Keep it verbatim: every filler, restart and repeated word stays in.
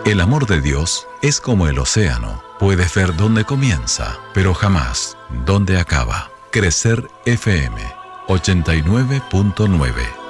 El amor de Dios es como el océano. Puedes ver dónde comienza, pero jamás dónde acaba. Crecer F M ochenta y nueve punto nueve.